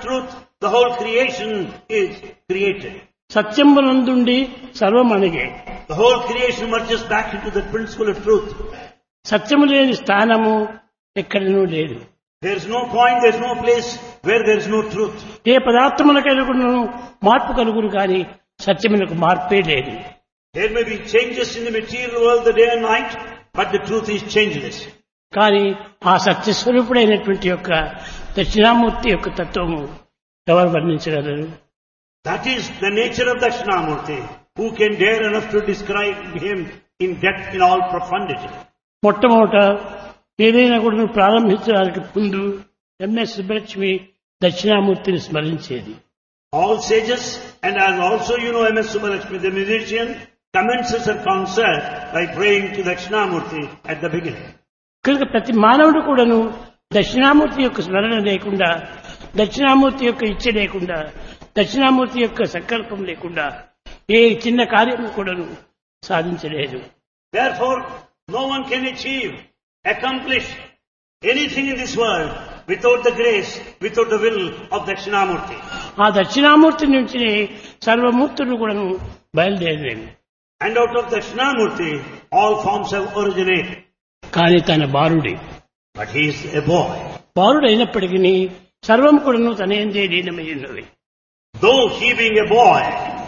truth, the whole creation is created. సత్యమునందుండి సర్వమణిగే. The whole creation merges back into the principle of truth. సత్యము లేని స్థానము ఎక్కడనూ లేదు. There is no point, there is no place where there is no truth. ఏ పదార్థములకైనా మార్పు కలుగును కానీ సత్యమునకు మార్పే లేదు. There may be changes in the material world, the day and night, but the truth is changeless. కానీ ఆ సత్యస్వరూపుడైనటువంటి యొక్క దక్షిణామూర్తి యొక్క తత్వము ఎవరు వర్ణించగలరు? That is the nature of Dakshinamurti. Who can dare enough to describe him in depth, in all profundity? మొట్టమొదట ఏదైనా కూడా ప్రారంభించడానికి ముందు MS Subbalakshmi దక్షిణామూర్తిని స్మరించేది. All sages, and as also you know M.S. Subbalakshmi, the musician, commences her concert by praying to Dakshinamurti at the beginning. కనుక ప్రతి మానవుడు కూడాను దక్షిణామూర్తి యొక్క స్మరణ లేకుండా, దక్షిణామూర్తి యొక్క ఇచ్చ లేకుండా, దక్షిణామూర్తి యొక్క సంకల్పం లేకుండా ఏ చిన్న కార్యం కూడాను సాధించలేదు. Therefore, no one can achieve, accomplish anything in this world without the grace, without the will of Dakshinamurti. ఆ దక్షిణామూర్తి నుంచి సర్వమూర్తులు కూడాను బయలుదేరేవి. And out of Dakshinamurti, all forms have originated. కానీ తన బాలుడి, But he is a boy. బాలుడు అయినప్పటికీ సర్వం కూడాను తన యందే లీనమై ఉన్నవి. Though he being a boy,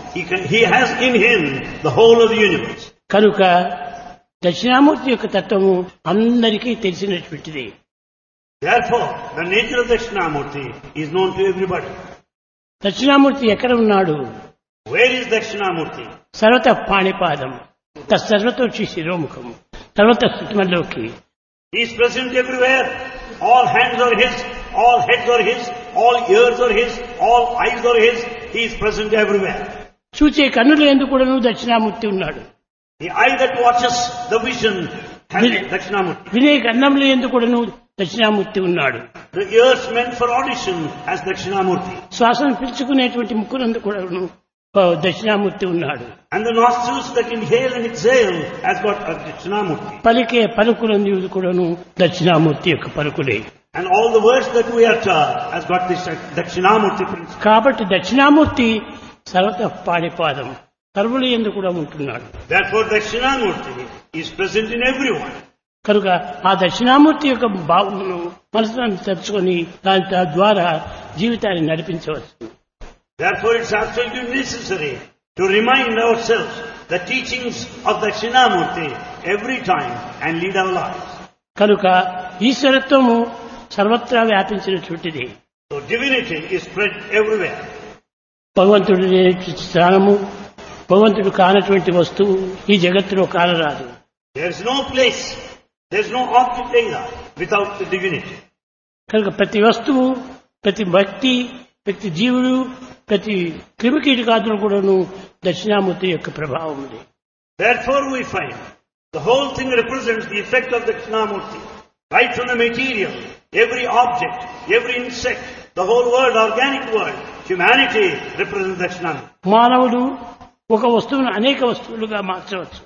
he has in him the whole of the universe. కనుక దక్షిణామూర్తి యొక్క తత్వము అందరికీ తెలిసినటువంటిది. Therefore, the nature of Dakshinamurti is known to everybody. Dakshinamurthy ఎక్కడ ఉన్నాడు? Where is Dakshinamurti? సర్వత పాణిపాదం, తత్సర్వతోక్షి శిరోముఖం, సర్వత స్థితిమల్లోకి. He is present everywhere. All hands are his, all heads are his, all ears are his, all eyes are his. He is present everywhere. చూచే కన్నుల యందు కూడాను దక్షిణామూర్తి ఉన్నాడు. The eye that watches the vision has Dakshinamurti. వినే కన్నముల యందు కూడాను దక్షిణామూర్తి ఉన్నాడు. The ears meant for audition has Dakshinamurti. శ్వాసను పీల్చుకునేటువంటి ముక్కునందు కూడాను దక్షిణామూర్తి ఉన్నాడు. And the nostrils that inhale and exhale has got Dakshinamurti. పలికే పలుకులందు కూడాను దక్షిణామూర్తి యొక్క పలుకులే. And all the words that we utter has got this Dakshinamurti principle. కాబట్టి దక్షిణామూర్తి సర్వత పాణిపాదం, సర్వుల యందు కూడా ఉంటున్నాడు. Therefore Dakshinamurti is present in everyone. కనుక ఆ దక్షిణామూర్తి యొక్క భావనను మనసును తెచ్చుకొని దాని ద్వారా జీవితాన్ని నడిపించవచ్చు. Therefore it's absolutely necessary to remind ourselves the teachings of Dakshinamurti every time and lead our lives. కనుక ఈశ్వరత్వము సర్వత్రా వ్యాపించినటువంటిది. So divinity is spread everywhere. భగవంతుడి లేనటువంటి స్థానము, భగవంతుడు కానటువంటి వస్తువు ఈ జగత్తులో కానరాదు. There is no place, there is no object either without the divinity. కనుక ప్రతి వస్తువు, ప్రతి వ్యక్తి, ప్రతి జీవుడు, ప్రతి క్రిమికీటకాదులు కూడాను దక్షిణామూర్తి యొక్క ప్రభావం ఉంది. Therefore we find the whole thing represents the effect of Dakshinamurti. Right from the material, every object, every insect, the whole world, organic world, humanity represents Dakshinamurti. మానవుడు ఒక వస్తువును అనేక వస్తువులుగా మార్చవచ్చు.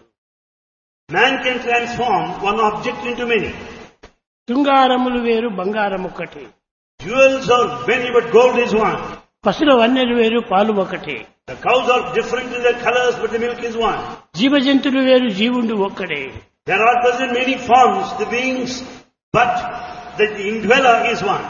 Man can transform one object into many. శృంగారములు వేరు, బంగారం ఒకటి. Jewels are many, but gold is one. పశుల వన్నెలు వేరు, పాలు ఒకటి. The cows are different in their colors, but the milk is one. జీవజంతువులు వేరు, జీవుండు ఒక్కడే. There are present many forms, the beings, but the indweller is one.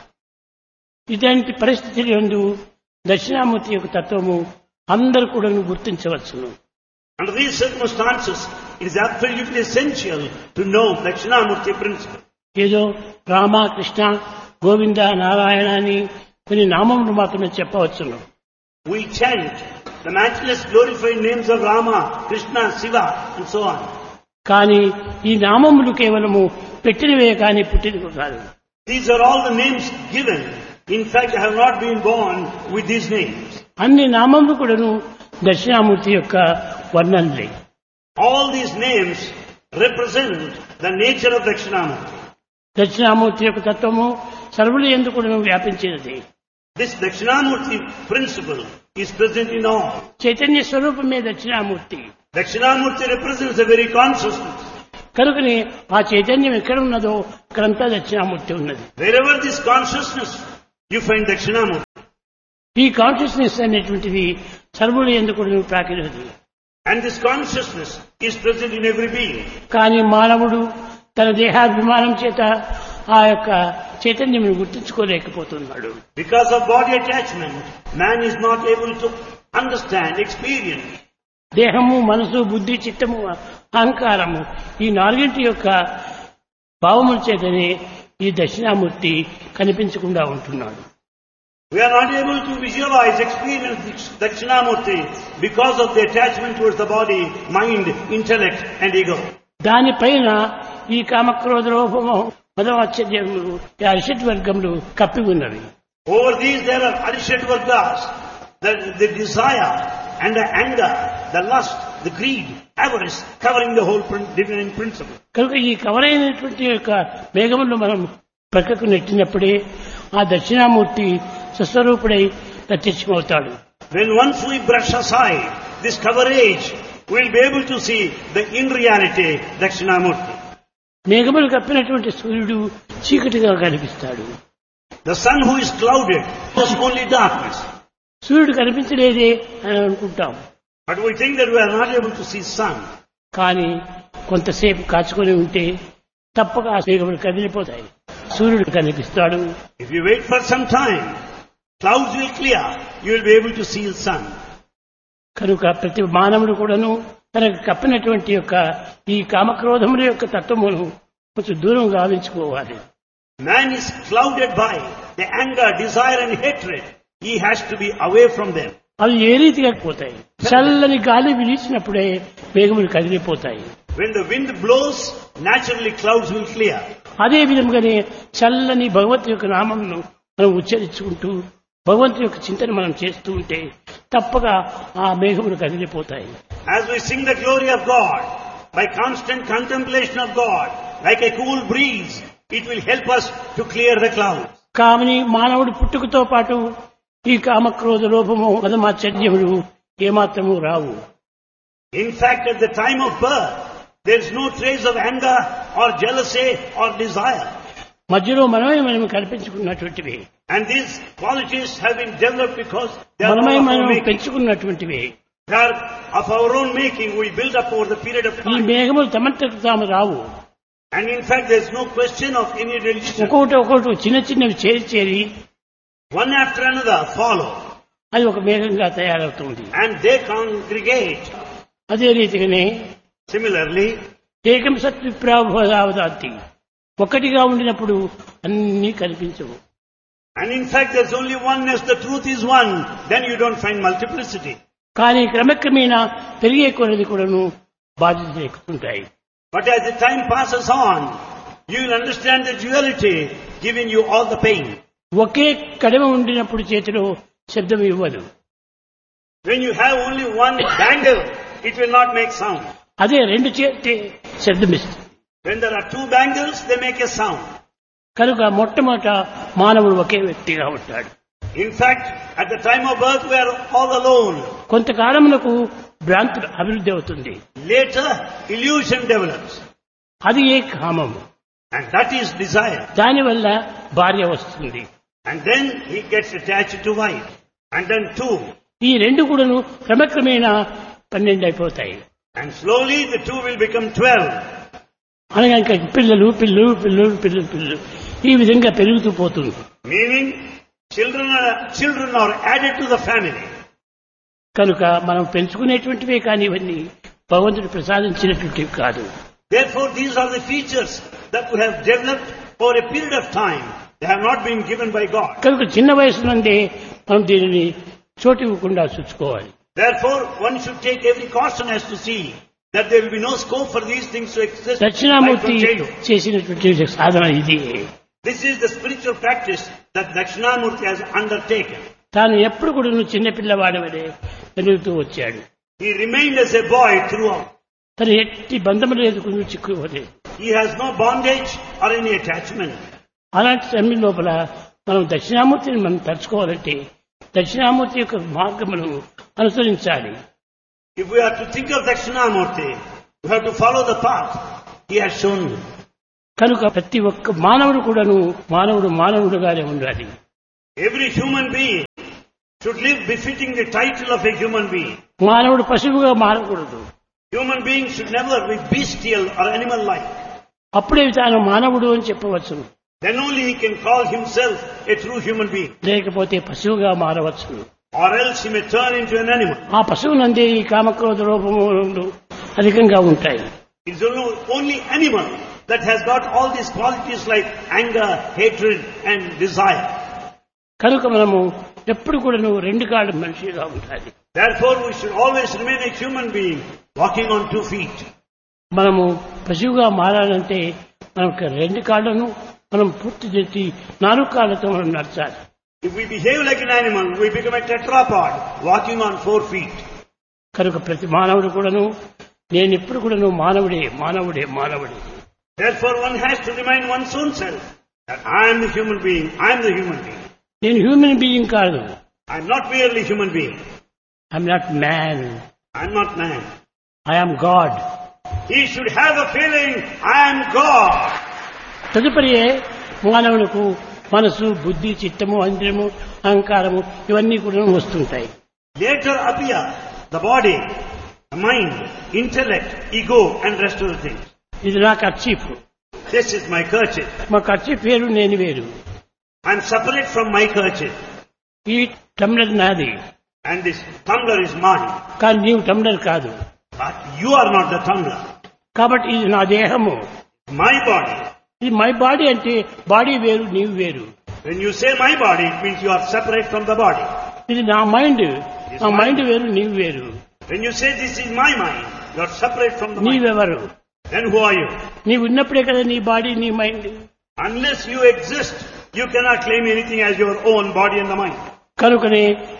ఇలాంటి పరిస్థితుల యందు దక్షిణామూర్తి యొక్క తత్వము అందరూ కూడా గుర్తించవచ్చును. Under these circumstances, it is absolutely essential to know Dakshinamurti principle. ఏదో రామ, కృష్ణ, గోవింద, నారాయణ అని కొన్ని నామములు మాత్రమే చెప్పవచ్చును. We chant the matchless glorified names of Rama, Krishna, Shiva and so on. కానీ ఈ నామములు కేవలము పెట్టినవే కానీ పుట్టినవి కాదు. These are all the names given. In fact, I have not been born with these names. అన్ని నామములు కూడాను దక్షిణామూర్తి యొక్క వర్ణనలే. All these names represent the nature of Dakshinamurti. Dakshinamurthy యొక్క తత్వము సర్వుల యందు కూడాను వ్యాపించినది. This Dakshinamurti principle is present in all. Chaitanya స్వరూపమే Dakshinamurthy. Dakshinamurti represents the very consciousness. కనుకనే ఆ చైతన్యం ఎక్కడ ఉన్నదో అక్కడంతా దక్షిణామూర్తి ఉన్నది. Wherever this consciousness, you find Dakshinamurti. ఈ కాన్షియస్నెస్ అనేటువంటిది సర్వులు ఎందుకు ప్రాకినది. And this consciousness is present in every being. కానీ మానవుడు తన దేహాభిమానం చేత ఆ యొక్క చైతన్యం గుర్తించుకోలేకపోతున్నాడు. Because of body attachment, man is not able to understand, experience. దేహము, మనసు, బుద్ధి, చిత్తము, అహంకారము ఈ నాలుగింటి యొక్క భావముల చేతనే ఈ దక్షిణామూర్తి కనిపించకుండా ఉంటున్నాడు. We are not able to visualize, experience Dakshinamurti because of the attachment towards the body, mind, intellect and ego. దానిపైన ఈ కామక్రోధ లోభము మదమాశ్చర్యములు ఈ అరిషడ్ వర్గములు కప్పి ఉన్నవి. Over these there are Arishad Vargas, the desire and the anger, the lust, the greed, avarice, covering the whole divine principle. కనుక ఈ కవరైనటువంటి యొక్క మేఘములను మనం ప్రక్కకు నెట్టినప్పుడే ఆ Dakshinamurthy స్వస్వరూపుడై ప్రత్యక్షమవుతాడు. When once we brush aside this coverage, we will be able to see the in reality Dakshinamurti. మేఘములు కప్పినటువంటి సూర్యుడు చీకటిగా కనిపిస్తాడు. The sun who is clouded was only darkness. సూర్యుడు కనిపించలేదే అని అనుకుంటాం. But we think that we are not able to see sun. కానీ కొంతసేపు కాచుకొని ఉంటే తప్పక ఆ మేఘములు కదిలిపోతాయి. సూర్యుడు కనిపిస్తాడు. If you wait for some time, clouds will clear. You will be able to see the sun. కనుక ప్రతి మానవుడు కూడాను తనకు కప్పినటువంటి యొక్క ఈ కామక్రోధముల యొక్క తత్వమును కొంచెం దూరం గావించుకోవాలి. Man is clouded by the anger, desire and hatred. He has to be away from them. అవి ఏ రీతిగా పోతాయి? చల్లని గాలి వీచినప్పుడే మేఘములు కదిలిపోతాయి. When the wind blows, naturally clouds will clear. అదే విధంగానే చల్లని భగవంతు యొక్క నామమును మనం ఉచ్చరించుకుంటూ భగవంతు యొక్క చింతన మనం చేస్తూ ఉంటే తప్పగా ఆ మేఘములు కదిలిపోతాయి. As we sing the glory of God, by constant contemplation of God, like a cool breeze, it will help us to clear the clouds. కామని మానవుడు పుట్టుకతో పాటు ఈ కామక్రోధ లోభము మదమాశ్చర్యములు ఏమాత్రము రావు. In fact, at the time of birth, there is no trace of anger or jealousy or desire. మధ్యలో మనమే మనం కల్పించుకున్నటువంటివి. And these qualities have been developed because they are మనమే of our మనం making. పెంచుకున్నటువంటివి. They are of our own making. We build up over the period of ఈ time. మేఘములు తమంతకు తాము రావు. And in fact, there is no question of any religion. ఒక్కొక్కటి చిన్న చిన్నవి చేరి One after another follow. అది ఒక మేఘంగా తయారవుతుంది. And they congregate. అదే రీతిగానే Similarly, ఏకం సత్విప్రావదావదాతి ఒక్కటిగా ఉండినప్పుడు అన్నీ కనిపించవు. and in fact there is only oneness, the truth is one, then you don't find multiplicity. కానీ క్రమక్రమేణా పెరిగే కొలది కూడాను బాధ్యతలు ఎక్కుతుంటాయి. But as the time passes on, you will understand the duality giving you all the pain. ఒకే కడమ ఉండినప్పుడు చేతిలో శబ్దం ఇవ్వదు. When you have only one bangle, it will not make sound. అదే రెండు చేతి శబ్దమిస్తుంది. When there are two bangles, they make a sound. కనుక మొట్టమొదట మానవుడు ఒకే వ్యక్తిగా ఉంటాడు. In fact, at the time of birth, we are all alone. కొంతకాలమునకు భ్రాంతి అభివృద్ధి అవుతుంది. Later, illusion develops. అది ఏ కామము. And that is desire. దానివల్ల భార్య వస్తుంది. And then he gets attached to wife. And then two. ఈ రెండు కూడాను క్రమక్రమేణా 12 అయిపోతాయి. And slowly the two will become 12. అనగా ఇంకా పిల్లలు పిల్లలు పిల్లలు పిల్లలు పిల్లలు ఈ విధంగా పెరుగుతూ పోతుంది. Meaning, children are added to the family. కనుక మనం పెంచుకునేటువంటివే కానీ ఇవన్నీ భగవంతుడు ప్రసాదించినటువంటివి కాదు. Therefore, these are the features that we have developed over a period of time. They have not been given by God. కనుక చిన్న వయసు నుండే మనం దీనిని చోటు ఇవ్వకుండా చూసుకోవాలి. Therefore, one should take every caution as to see that there will be no scope for these things to exist right Dakshinamurthy from childhood. చేసినటువంటి సాధన ఇది. This is the spiritual practice that Dakshinamurti has undertaken. తాను ఎప్పుడు కూడా చిన్న పిల్లవాడి వలె పెరుగుతూ వచ్చాడు. He remained as a boy throughout. తను ఎట్టి బంధములు ఎదుర్కొని చిక్కుకోలేదు. He has no bondage or any attachment. అలాంటి సమయం లోపల మనం దక్షిణామూర్తిని మనం తలుచుకోవాలంటే దక్షిణామూర్తి యొక్క మార్గమును అనుసరించాలి. If we are to think of Dakshinamurti, we have to follow the path he has shown. కనుక ప్రతి ఒక్క మానవుడు కూడాను మానవుడుగానే ఉండాలి. Every human being should live befitting the title of a human being. మానవుడు పశువుగా మారకూడదు. Human beings should never be bestial or animal-like. అప్పుడే తాను మానవుడు అని చెప్పవచ్చును. Then only he can call himself a true human being. లేకపోతే పశువుగా మారవచ్చును. Or else he may turn into an animal. ఆ పశువునందే ఈ కామక్రోధ రూపములు అధికంగా ఉంటాయి. It's only animal that has got all these qualities like anger, hatred and desire. కనుక మనము ఎప్పుడు కూడా నువ్వు రెండు కాళ్ళ మనిషిగా ఉండాలి. Therefore we should always remain a human being walking on 2 feet. మనము పశువుగా మారాలంటే మనకు రెండు కాళ్ళను మనం పూర్తి చేసి 4 కాళ్ళతో మనం నడచాలి. If we behave like an animal, we become a tetrapod walking on 4 feet. కనుక ప్రతి మానవుడు కూడాను నేను ఎప్పుడు కూడాను మానవుడే మానవుడే మానవుడే. Therefore one has to remind one's own self that I am the human being, I am the human being. నేను హ్యూమన్ బీయింగ్ కాదు. I am not merely human being. I'm not man. I am not man. I am God. He should have a feeling, I am God. తదుపరి మానవులకు మనసు, బుద్ధి, చిత్తము, ఇంద్రియము, అహంకారము ఇవన్నీ కూడా వస్తుంటాయి. Later appear the body, the mind, intellect, ego and rest of the things. ఇది నా kerchief. This is my kerchief. మా కర్చీఫ్ వేరు, నేను వేరు. I am separate from my kerchief. ఈ టమ్లర్ నాది. And this tumbler is mine. కానీ నీవు టమ్లర్ కాదు. But you are not the tumbler. కాబట్టి ఇది నా దేహము. My body. ఇది మై బాడీ అంటే బాడీ వేరు, నీవు వేరు. When you say my body, it means you are separate from the body. ఇది నా మైండ్. నా మైండ్ వేరు, నీవు వేరు. When you say this is my mind, you are separate from the mind. నీవెవరు? Then who are you? నీవు ఉన్నప్పుడే కదా నీ బాడీ, నీ mind. Unless you exist, you cannot claim anything as your own body and the mind. కనుకనే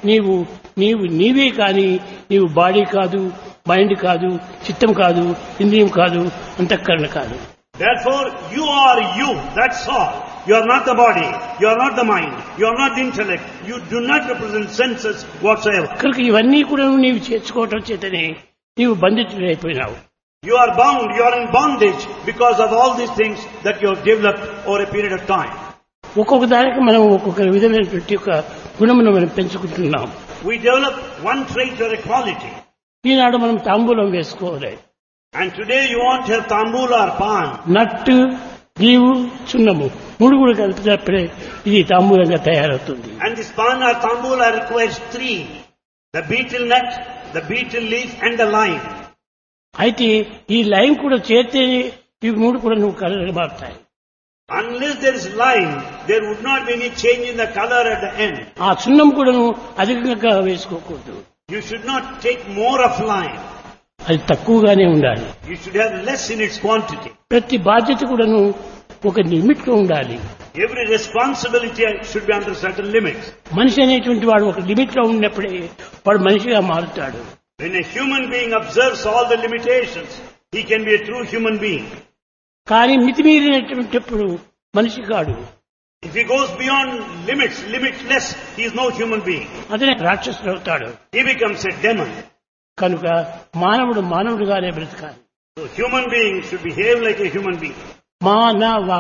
నీవే కానీ నీవు body కాదు, మైండ్ కాదు, చిత్తం కాదు, ఇంద్రియం కాదు, అంతఃకరణ కాదు. Therefore, you are you. That's all. You are not the body. You are not the mind. You are not the intellect. You do not represent senses whatsoever. కనుక ఇవన్నీ కూడా నీవు చేర్చుకోవటం చేతనే నీవు బంధితుడైపోయినావు. You are bound. You are in bondage because of all these things that you have developed over a period of time. ఒక్కొక్క దానికి మనం ఒక్కొక్క విధమైనటువంటి ఒక గుణమును మనం పెంచుకుంటున్నాం. We develop one trait or a quality. ఈనాడు మనం తాంబూలం వేసుకోవాలి. And today you want to have tambula or pan. నట్టు, జీవు, చున్నము 3 కూడా కలిపినప్పుడే ఇది తాంబూలంగా తయారవుతుంది. And this pan or tambula requires 3. The betel nut, the betel leaf and the lime. అయితే ఈ lime కూడా చేరితేనే ఈ 3 కూడా నువ్వు కలర్ మారుతాయి. Unless there is lime, there would not be any change in the color at the end. ఆ చున్నం కూడా నువ్వు అధికంగా వేసుకోకూడదు. You should not take more of lime. అది తక్కువగానే ఉండాలి. You should have less in its quantity. ప్రతి బాధ్యత కూడాను ఒక లిమిట్ లో ఉండాలి. Every responsibility should be under certain limits. మనిషి అనేటువంటి వాడు ఒక లిమిట్ లో ఉన్నప్పుడే వాడు మనిషిగా మారుతాడు. When a human being observes all the limitations, he can be a true human being. కానీ మితిమీరినటువంటిప్పుడు మనిషి కాడు. If he goes beyond limits, limitless, he is no human being. అతనే రాక్షసుడు అవుతాడు. He becomes a demon. కనుక మానవుడుగానే బ్రతకాలి. So human beings should behave like a human being. మానవ.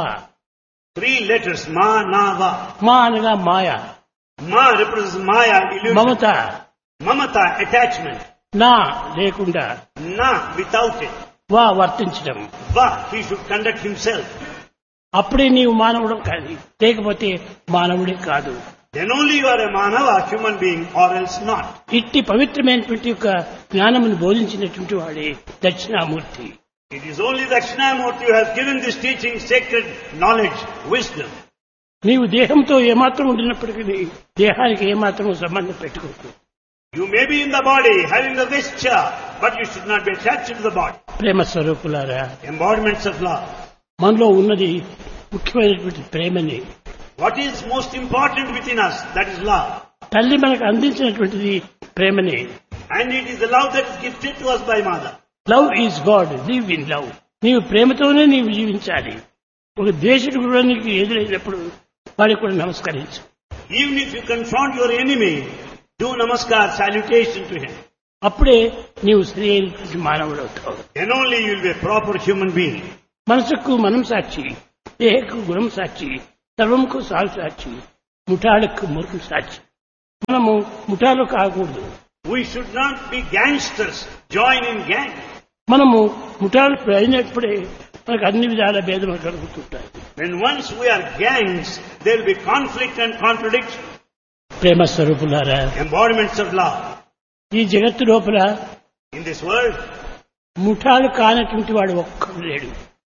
3 letters, ma, na, va. మా అనగా మాయ. Ma represents maya, illusion. మమత. Mamata, attachment. నా లేకుండా. Na, without it. వా వర్తించడం. Va, he should conduct himself. అప్పుడే నీవు మానవుడు కాదు, లేకపోతే మానవుడే కాదు. Then only you are a manava, human being, or else not. ఇట్టి పవిత్రమైనటువంటి యొక్క జ్ఞానమును బోధించినటువంటి వాడే Dakshinamurthy. It is only Dakshinamurti who has given this teaching, sacred knowledge, wisdom. నీవు దేహంతో ఏమాత్రం ఉండినప్పటికీ దేహానికి ఏమాత్రం సంబంధం పెట్టుకోకు. You may be in the body, having the vesture, but you should not be attached to the body. ప్రేమ స్వరూపులారా, Embodiments of love. మనలో ఉన్నది ముఖ్యమైనటువంటి ప్రేమని. What is most important within us? That is love. తల్లి మనకు అందించినటువంటిది ప్రేమని. And it is the love that is gifted to us by mother. Love is God, live in love. నీవు ప్రేమతోనే నీవు జీవించాలి. ఒక ద్వేషుడు కూడా నీకు ఎదురైనప్పుడు వారికి కూడా నమస్కరించు. Even if you confront your enemy, do namaskar, salutation to him. అప్పుడే నీవు సరి అయినటువంటి మానవుడు అవుతావు. Then only you will be a proper human being. మనసుకు మనం సాక్షి, దేహకు గుణం సాక్షి, సర్వంకు సాక్షి, ముఠాలకు మురుకు సాక్షి. మనము ముఠాలో కాకూడదు. We should not be gangsters, join in gang. మనము ముఠాలు అయినప్పుడే మనకు అన్ని విధాల భేదములు కలుగుతుంటాయి. When once we are gangs, there will be conflict and contradiction. ప్రేమ స్వరూపులారా, Embodiments of love. ఈ జగత్తు లోపల In this world, ముఠాలు కానటువంటి వాడు ఒక్కడు లేడు.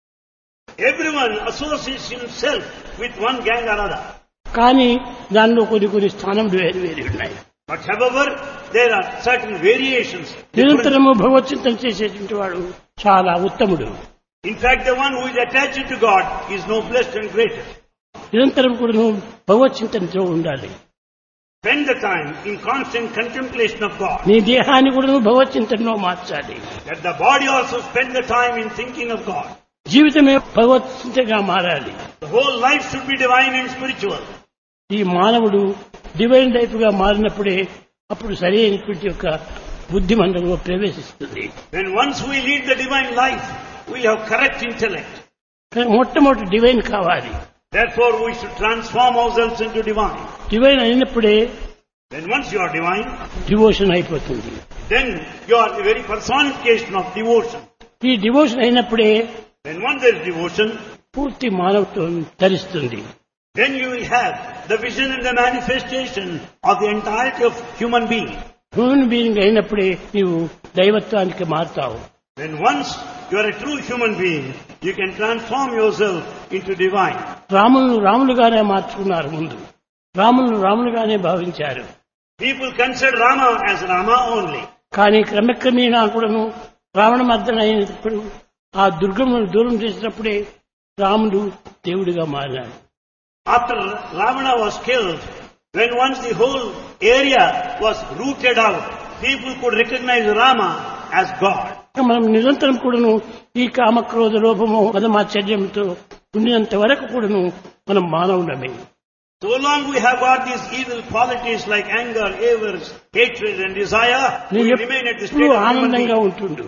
everyone associates himself with one gang or other. కానీ దానిలో కొన్ని స్థానములు వేరు వేరు ఉన్నాయి. But however, there are certain variations. నిరంతరము భగవచ్చింతన చేసేటువంటి వాడు చాలా ఉత్తముడు. In fact, the one who is attached to God is noblest and greatest. నిరంతరం కూడా నువ్వు భగవచ్చింతనతో ఉండాలి. Spend the time in constant contemplation of God. నీ దేహాన్ని కూడా నువ్వు భగవచ్చింతనలో మార్చాలి. Let the body also spend the time in thinking of God. జీవితమే భగవచ్చింతగా మారాలి. The whole life should be divine and spiritual. ఈ మానవుడు డివైన్ లైఫ్ గా మారినప్పుడే అప్పుడు సరైనటువంటి యొక్క బుద్ధి మనలో ప్రవేశిస్తుంది. When once we lead the divine life, we have correct intellect. మొట్టమొదటి డివైన్ కావాలి. Therefore, we should transform ourselves into divine. Divine అయినప్పుడే Then once you are divine, devotion అయిపోతుంది. then you are the very personification of devotion. ఈ devotion అయినప్పుడే Then once there is devotion, పూర్తి మానవత్వం ధరిస్తుంది. then you will have the vision and the manifestation of the entirety of human being. Human being అయినప్పుడే నీవు దైవత్వానికి మారుతావు. Then once you are a true human being, you can transform yourself into divine. రాములుగానే మార్చుకున్నారు ముందు. రాములుగానే భావించారు. People consider Rama as Rama only. కానీ క్రమక్రమేణా కూడాను రావణ మర్దన అయినప్పుడు ఆ దుర్గమును దూరం చేసినప్పుడే రాముడు దేవుడిగా మారినాడు. After Ravana was killed, when once the whole area was rooted out, people could recognize Rama as God. మనం నిరంతరం కూడాను ఈ కామక్రోధ లోభము మదమాశ్చర్యంతో ఉండినంత వరకు కూడాను మనం మానవులమే. So long we have got these evil qualities like anger, avarice, hatred and desire, we remain at the state of ఆనందంగా ఉంటుండు.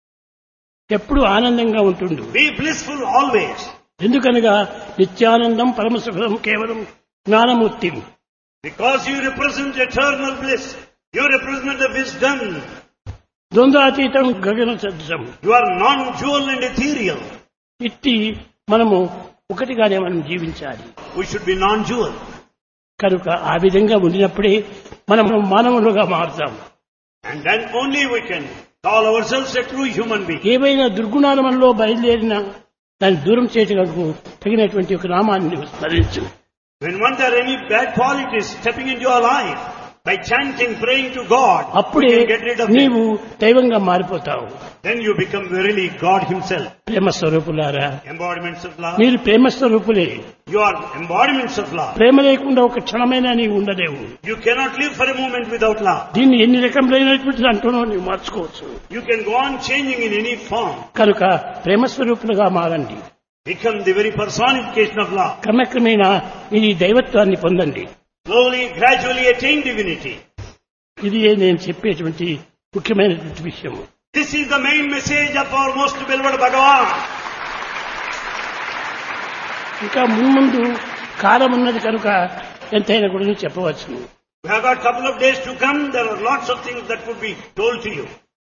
ఎప్పుడు ఆనందంగా ఉంటుండు. Be blissful always. ఎందుకనగా నిత్యానందం పరమసుఖం కేవలం Gnanamurthy. Because you represent eternal bliss. You represent the wisdom. ద్వంద్వాతీతం గగన సదృశం. You are non-dual and ethereal. ఇట్టి మనము ఒకటిగానే మనం జీవించాలి. We should be non-dual. కనుక ఆ విధంగా ఉండినప్పుడే మనం మానవులుగా మారుతాం. And then only we can call ourselves a true human being. ఏవైనా దుర్గుణాలు మనలో బయలుదేరినా దాన్ని దూరం చేయటకు తగినటువంటి ఒక నామాన్ని స్మరించు. When once there are any bad qualities stepping into your life, by chanting, praying to God, అప్పుడే you can get rid of నీవు them. దైవంగా మారిపోతావు. Then you become verily God Himself. ప్రేమ స్వరూపులారా, Embodiments of love. మీరు ప్రేమ స్వరూపులే. You are embodiments of love. ప్రేమ లేకుండా ఒక క్షణమైనా నీవు ఉండలేవు. You cannot live for a moment without love. దీన్ని ఎన్ని రకములైనటువంటి దాంట్లోనూ నీవు మార్చుకోవచ్చు. You can go on changing in any form. కనుక ప్రేమ స్వరూపులుగా మారండి. Become the very personification of love. క్రమక్రమేణా ఈ దైవత్వాన్ని పొందండి. Slowly, gradually attain divinity. ఇది నేను చెప్పేటువంటి ముఖ్యమైనటువంటి విషయం. This is the main message of our most beloved Bhagavan. ఇంకా మున్ముందు కాలం ఉన్నది కనుక ఎంతైనా కూడా చెప్పవచ్చు. We have got a couple of days to come. There are lots of things that could be told to you.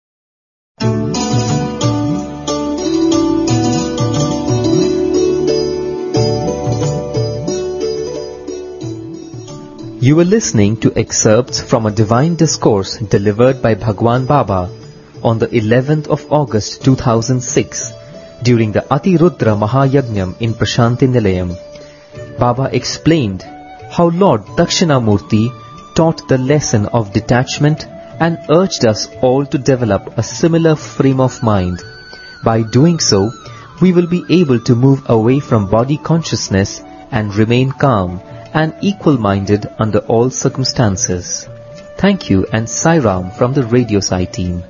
You were listening to excerpts from a divine discourse delivered by Bhagwan Baba on the 11th of August 2006 during the Atirudra Mahayagnyam in Prashanti Nilayam. Baba explained how Lord Dakshinamurti taught the lesson of detachment and urged us all to develop a similar frame of mind. By doing so, we will be able to move away from body consciousness and remain calm and equal-minded under all circumstances. Thank you and Sai Ram from the Radio Sai team.